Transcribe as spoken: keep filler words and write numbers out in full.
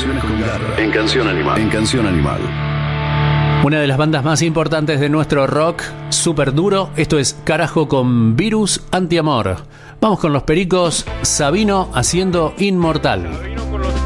Canciones con garra. En Canción Animal. En Canción Animal. Una de las bandas más importantes de nuestro rock, súper duro. Esto es Carajo con Virus Antiamor. Vamos con los Pericos, Sabino haciendo Inmortal. Sabino con los